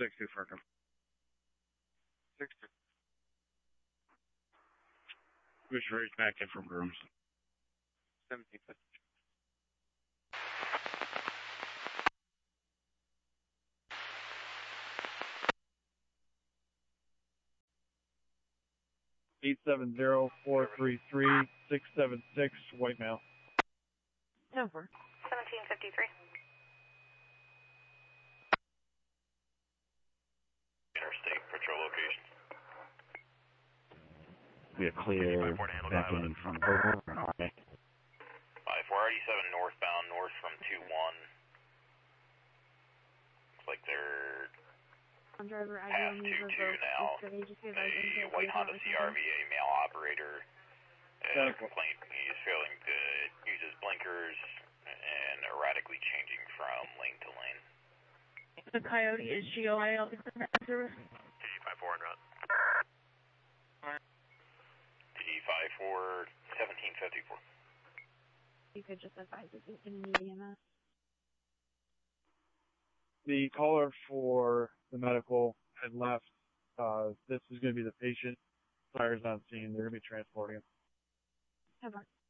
60 for him. 60. Which raised back in from rooms. 1750. Eight 70433-676, white male. Over. 1753. Interstate patrol locations. We are clear back in from over. Okay. 487 northbound, north from 21. Looks like they're past 22 now. A white Honda CRVA male operator. Complaint, he's failing to use his blinkers and erratically changing from lane to lane. The Coyote is GOI service. T54 en route. T54, 1754. You could just advise if you can need EMS. The caller for the medical had left. This is going to be the patient. Fire's on scene. They're going to be transporting him. Over.